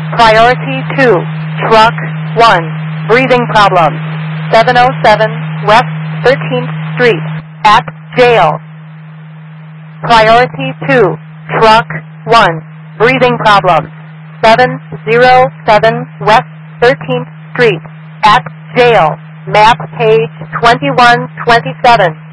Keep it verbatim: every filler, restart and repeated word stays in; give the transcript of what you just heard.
Priority two, truck one, breathing problems, seven oh seven West thirteenth Street, at jail. Priority two, truck one, breathing problems, seven oh seven West thirteenth Street, at jail. Map page twenty-one twenty-seven.